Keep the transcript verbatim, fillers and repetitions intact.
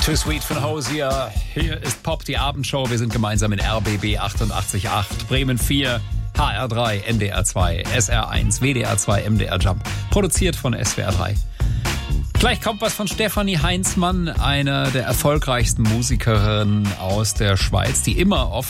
Too Sweet von Hosier. Hier ist Pop, die Abendshow. Wir sind gemeinsam in R B B achtundachtzig Komma acht, Bremen vier, H R drei, N D R zwei, S R eins, W D R zwei, M D R Jump. Produziert von S W R drei. Gleich kommt was von Stefanie Heinzmann, einer der erfolgreichsten Musikerinnen aus der Schweiz, die immer oft